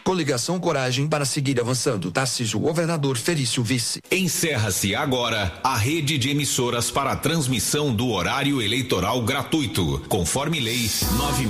Coligação Coragem para seguir avançando. Tarcísio, governador, Felício, vice. Encerra-se agora a rede de emissoras para a transmissão do horário eleitoral gratuito, conforme lei 9.